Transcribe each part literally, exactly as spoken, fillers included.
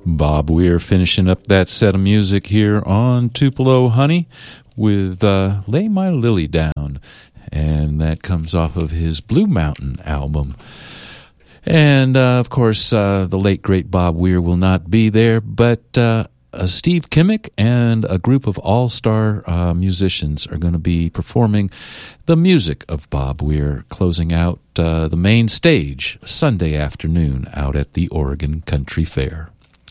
Bob Weir finishing up that set of music here on Tupelo Honey with uh, Lay My Lily Down, and that comes off of his Blue Mountain album. And, uh, of course, uh, the late, great Bob Weir will not be there, but uh, uh, Steve Kimmick and a group of all-star uh, musicians are going to be performing the music of Bob Weir, closing out uh, the main stage Sunday afternoon out at the Oregon Country Fair.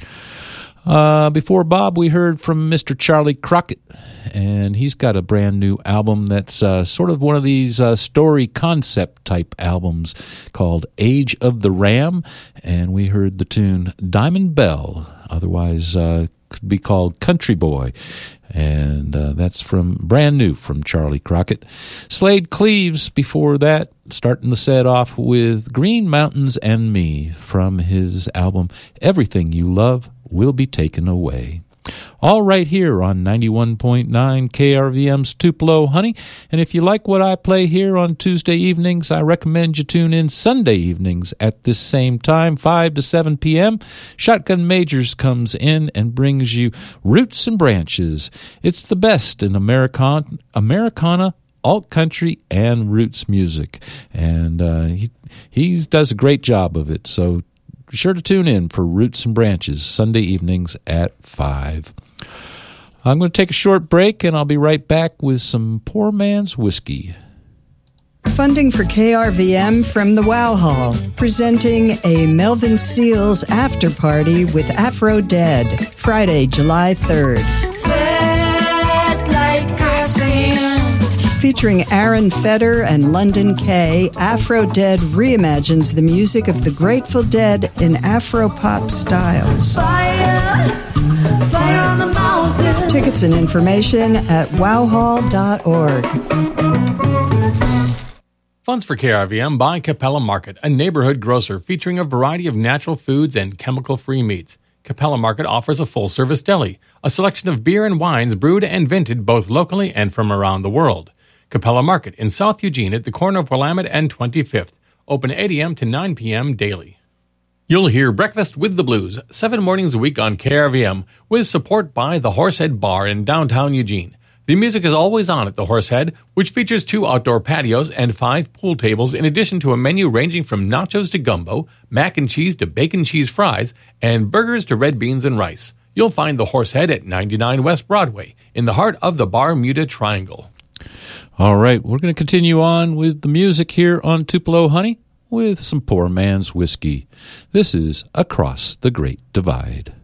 Uh, before Bob, we heard from Mister Charlie Crockett, and he's got a brand new album that's uh, sort of one of these uh, story concept type albums called Age of the Ram, and we heard the tune Diamond Bell, otherwise uh, could be called Country Boy, and uh, that's from brand new from Charlie Crockett. Slade Cleaves before that, starting the set off with Green Mountains and Me from his album Everything You Love Will Be Taken Away. All right here on ninety-one point nine K R V M's Tupelo Honey. And if you like what I play here on Tuesday evenings, I recommend you tune in Sunday evenings at this same time, five to seven p.m. Shotgun Majors comes in and brings you Roots and Branches. It's the best in American, Americana, alt country, and roots music. And uh, he, he does a great job of it, so be sure to tune in for Roots and Branches Sunday evenings at five. I'm going to take a short break, and I'll be right back with some Poor Man's Whiskey. Funding for K R V M from the Wow Hall, presenting a Melvin Seals after party with Afro Dead, Friday, July third. Sweat like Christine. Featuring Aaron Fetter and London Kay, Afro Dead reimagines the music of the Grateful Dead in Afro-pop styles. Fire, fire on the mountain. Tickets and information at wow hall dot org. Funds for K R V M by Capella Market, a neighborhood grocer featuring a variety of natural foods and chemical-free meats. Capella Market offers a full-service deli, a selection of beer and wines brewed and vented both locally and from around the world. Capella Market in South Eugene at the corner of Willamette and twenty-fifth. Open eight a.m. to nine p.m. daily. You'll hear Breakfast with the Blues, seven mornings a week on K R V M, with support by the Horsehead Bar in downtown Eugene. The music is always on at the Horsehead, which features two outdoor patios and five pool tables, in addition to a menu ranging from nachos to gumbo, mac and cheese to bacon cheese fries, and burgers to red beans and rice. You'll find the Horsehead at ninety-nine West Broadway, in the heart of the Bermuda Triangle. All right, we're going to continue on with the music here on Tupelo Honey with some Poor Man's Whiskey. This is Across the Great Divide.